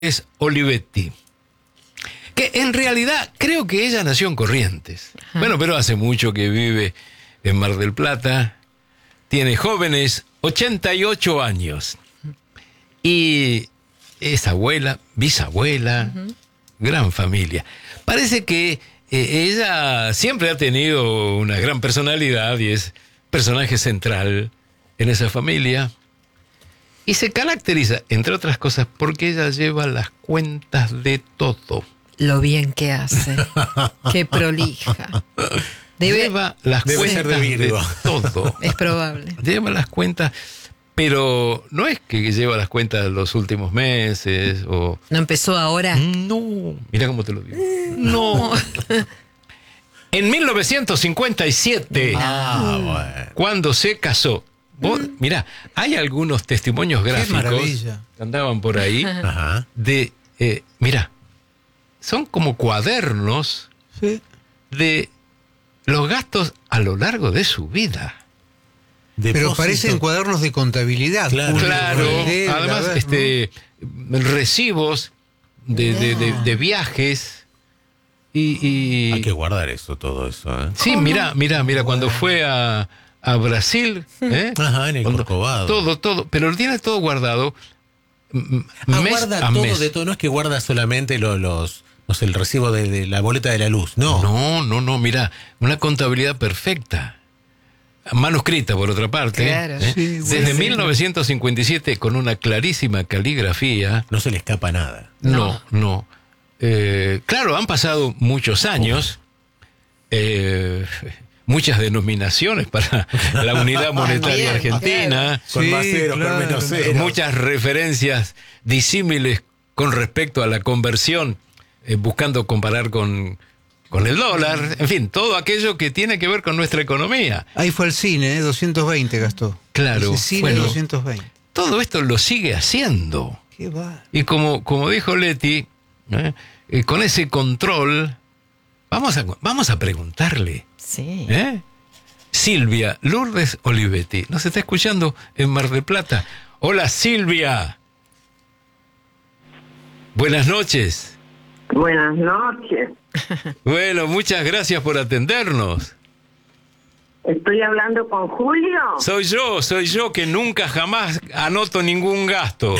es Olivetti, que en realidad creo que ella nació en Corrientes. Ajá. Bueno, pero hace mucho que vive en Mar del Plata. Tiene jóvenes 88 años. Y es abuela, bisabuela, gran familia. Parece que ella siempre ha tenido una gran personalidad y es personaje central en esa familia. Y se caracteriza, entre otras cosas, porque ella lleva las cuentas de todo. Lo bien que hace. Qué prolija. Lleva las cuentas ser de todo. Es probable. Lleva las cuentas, pero no es que lleva las cuentas de los últimos meses o... ¿No empezó ahora? No, mira cómo te lo digo. No. En 1957, cuando se casó, mirá, hay algunos testimonios gráficos que andaban por ahí de, mirá, son como cuadernos de los gastos a lo largo de su vida. Pero parecen cuadernos de contabilidad. Claro. Además, recibos de viajes y hay que guardar eso, todo eso, ¿eh? Sí, mira, cuando fue a Brasil, en el Corcovado. Todo, pero lo tiene todo guardado. Guarda todo mes. De todo, no es que guarda solamente el recibo de la boleta de la luz, no. No, mira, una contabilidad perfecta. Manuscrita, por otra parte. Claro. Sí, desde 1957, con una clarísima caligrafía. No se le escapa nada. No. Claro, han pasado muchos años. Muchas denominaciones para la unidad monetaria argentina. Con más cero, con menos cero. Muchas referencias disímiles con respecto a la conversión, buscando comparar con el dólar, en fin, todo aquello que tiene que ver con nuestra economía. Ahí fue el cine, 220 gastó. Claro. Ese cine, 220. Todo esto lo sigue haciendo. Qué va. Y como dijo Leti, con ese control, vamos a preguntarle. Sí. Silvia Lourdes Olivetti, nos está escuchando en Mar del Plata. Hola, Silvia. Buenas noches. Buenas noches. Bueno, muchas gracias por atendernos. ¿Estoy hablando con Julio? Soy yo que nunca jamás anoto ningún gasto.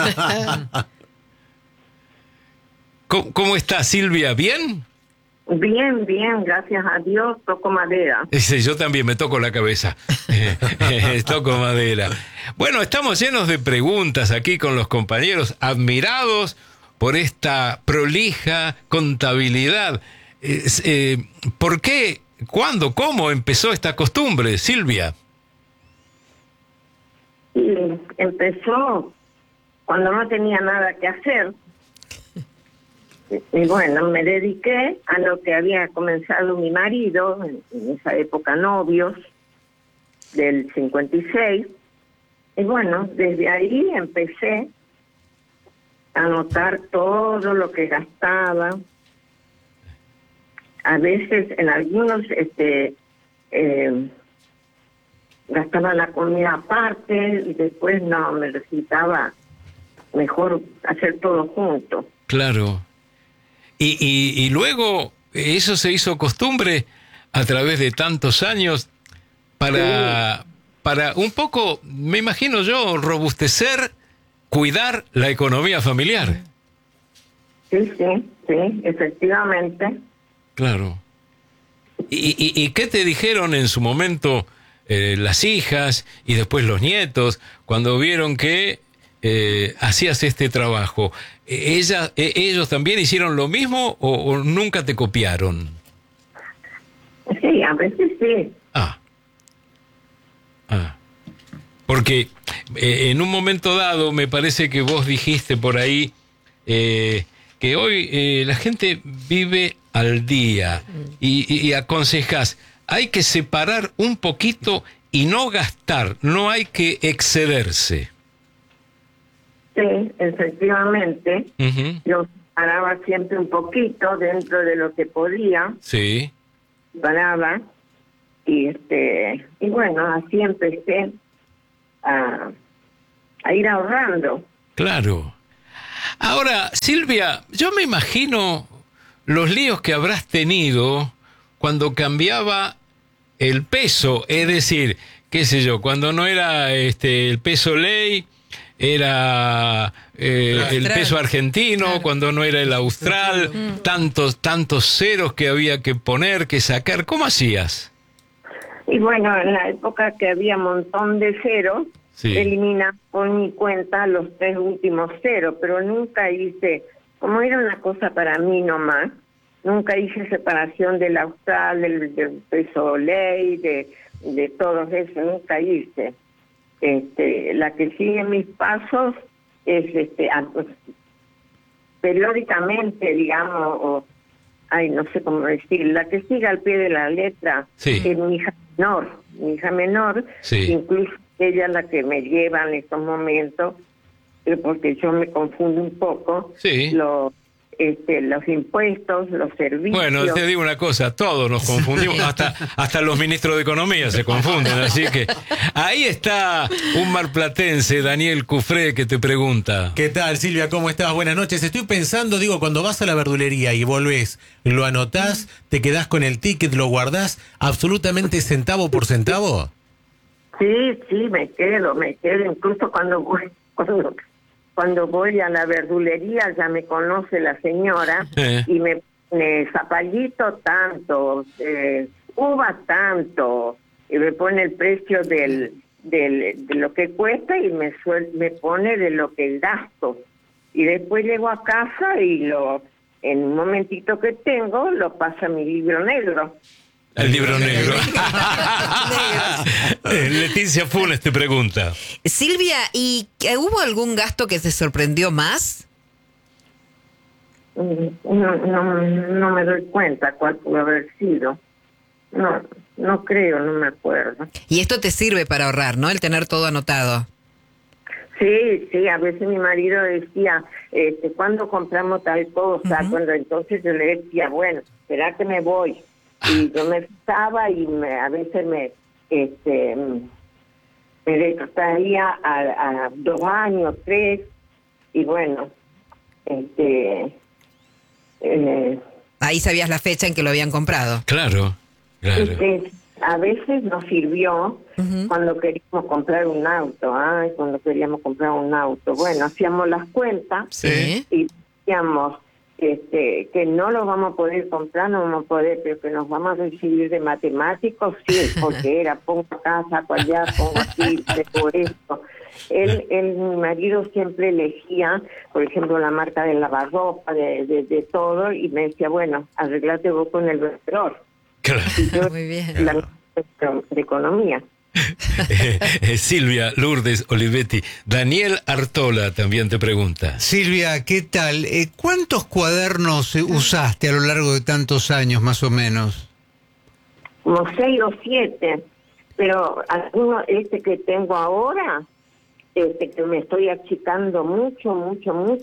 ¿Cómo está, Silvia? ¿Bien? Bien, gracias a Dios, toco madera. Yo también me toco la cabeza. Toco madera. Bueno, estamos llenos de preguntas aquí con los compañeros, admirados por esta prolija contabilidad. ¿Por qué, cuándo, cómo empezó esta costumbre, Silvia? Y empezó cuando no tenía nada que hacer. Y bueno, me dediqué a lo que había comenzado mi marido, en esa época novios, del 56. Y bueno, desde ahí empecé a anotar todo lo que gastaba. A veces en algunos gastaba la comida aparte y después no, me resultaba mejor hacer todo junto. Claro. Y luego eso se hizo costumbre a través de tantos años para un poco, me imagino yo, robustecer, cuidar la economía familiar. Sí, efectivamente. Claro. ¿Y qué te dijeron en su momento las hijas y después los nietos cuando vieron que hacías este trabajo? ¿Ellos también hicieron lo mismo o nunca te copiaron? Sí, a veces sí. Porque en un momento dado me parece que vos dijiste por ahí que hoy la gente vive al día y aconsejás, hay que separar un poquito y no gastar, no hay que excederse. Sí, efectivamente. Yo paraba siempre un poquito dentro de lo que podía. Sí. Paraba y bueno, así empecé a ir ahorrando. Claro. Ahora, Silvia, yo me imagino los líos que habrás tenido cuando cambiaba el peso, es decir, qué sé yo, cuando no era el peso ley, era el peso argentino, claro. Cuando no era el austral, tantos ceros que había que poner, que sacar, ¿cómo hacías? Y bueno, en la época que había un montón de ceros, sí, elimina por mi cuenta los 3 últimos ceros, pero nunca hice, como era una cosa para mí nomás, nunca hice separación del austral, del peso ley, de todos esos, nunca hice. La que sigue mis pasos es periódicamente, digamos, no sé cómo decir, la que sigue al pie de la letra, sí, es mi hija menor, sí, incluso ella es la que me lleva en estos momentos, porque yo me confundo un poco, sí, los impuestos, los servicios. Bueno, te digo una cosa, todos nos confundimos, hasta los ministros de Economía se confunden, así que ahí está un marplatense, Daniel Cufré, que te pregunta. ¿Qué tal, Silvia? ¿Cómo estás? Buenas noches. Estoy pensando, cuando vas a la verdulería y volvés, ¿lo anotás, te quedás con el ticket, lo guardás absolutamente centavo por centavo? Sí, me quedo, incluso cuando voy a la verdulería ya me conoce la señora y me pone zapallito tanto, uva tanto, y me pone el precio de lo que cuesta y me pone de lo que gasto. Y después llego a casa y en un momentito que tengo, lo paso a mi libro negro. El libro negro. Leticia Funes te pregunta. Silvia, ¿y hubo algún gasto que te sorprendió más? No me doy cuenta cuál pudo haber sido. No creo, no me acuerdo. Y esto te sirve para ahorrar, ¿no? El tener todo anotado. Sí, a veces mi marido decía, ¿cuándo compramos tal cosa? Cuando entonces yo le decía, bueno, espera que me voy. Y yo me fijaba y a veces me traía a 2 años, 3, y bueno, ahí sabías la fecha en que lo habían comprado. Claro. A veces nos sirvió cuando queríamos comprar un auto, bueno, hacíamos las cuentas, sí, y decíamos, que no lo vamos a poder comprar, no vamos a poder, pero que nos vamos a recibir de matemáticos, sí, porque era pongo acá, saco allá, pongo aquí, por esto. Mi marido siempre elegía, por ejemplo, la marca de lavarropa, de todo, y me decía, bueno, arreglate vos con el vendedor. Claro. Muy bien. De economía. Silvia Lourdes Olivetti. Daniel Artola también te pregunta. Silvia, ¿qué tal? ¿Cuántos cuadernos usaste a lo largo de tantos años, más o menos? Como 6 o 7, pero alguno que tengo ahora, que me estoy achicando mucho,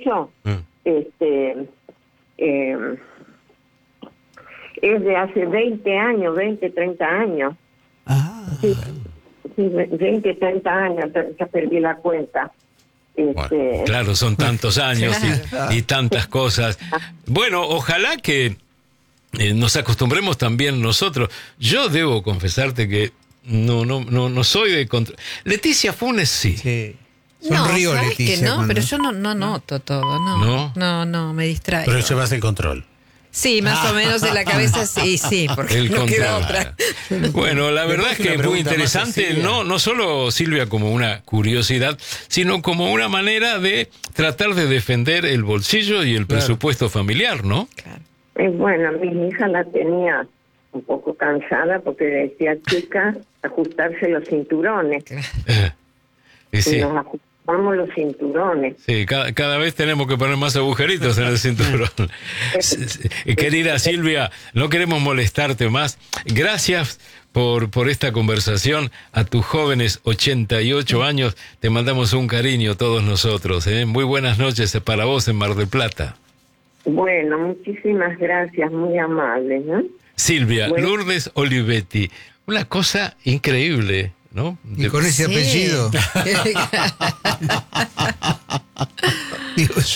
es de hace 20 años, 30 años. Sí. Sí, 20, 30 años, ya perdí la cuenta. Bueno, claro, son tantos años y tantas cosas. Bueno, ojalá que nos acostumbremos también nosotros. Yo debo confesarte que no soy de control. Leticia Funes sí. Sonrío, no, Leticia. No, pero yo no noto todo, no, me distraigo. Pero llevas el control. Sí, más o menos en la cabeza sí, porque el no control. queda otra. Bueno, la verdad es que es muy interesante, no solo, Silvia, como una curiosidad, sino como una manera de tratar de defender el bolsillo y el presupuesto familiar, ¿no? Claro. Bueno, mi hija la tenía un poco cansada porque decía, chica, ajustarse los cinturones. Sí. Y nos ajustamos los cinturones. Sí, cada vez tenemos que poner más agujeritos en el cinturón. Querida Silvia, no queremos molestarte más. Gracias por esta conversación. A tus jóvenes 88 años te mandamos un cariño todos nosotros. Muy buenas noches para vos en Mar del Plata. Bueno, muchísimas gracias, muy amables, ¿no? Silvia Lourdes Olivetti, una cosa increíble, ¿no? Y con ese apellido. Digo yo.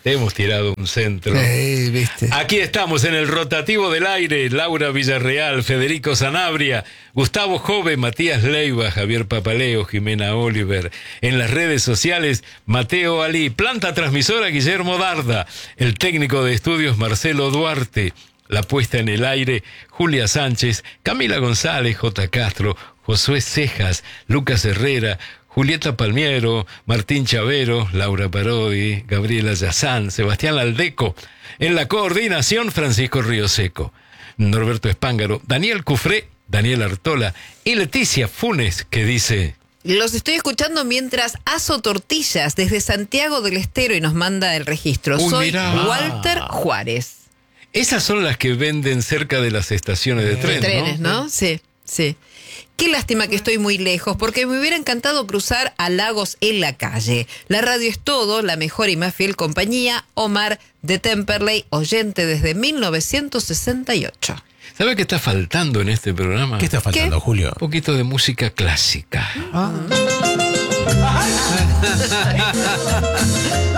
Te hemos tirado un centro. ¿Viste? Aquí estamos en el rotativo del aire. Laura Villarreal, Federico Sanabria, Gustavo Jove, Matías Leiva, Javier Papaleo, Jimena Oliver. En las redes sociales, Mateo Ali. Planta transmisora, Guillermo Darda. El técnico de estudios, Marcelo Duarte. La puesta en el aire, Julia Sánchez, Camila González, J. Castro, Josué Cejas, Lucas Herrera, Julieta Palmiero, Martín Chavero, Laura Parodi, Gabriela Yazán, Sebastián Aldeco. En la coordinación, Francisco Ríoseco, Norberto Espángaro, Daniel Cufré, Daniel Artola y Leticia Funes, que dice... Los estoy escuchando mientras aso tortillas desde Santiago del Estero y nos manda el registro. Uy, Soy mirá. Walter Juárez. Esas son las que venden cerca de las estaciones de tren, Trenes, ¿no? Sí, sí. Qué lástima que estoy muy lejos, porque me hubiera encantado cruzar a Lagos en la calle. La radio es todo, la mejor y más fiel compañía. Omar de Temperley, oyente desde 1968. ¿Sabe qué está faltando en este programa? ¿Qué está faltando, ¿Qué? Julio? Un poquito de música clásica.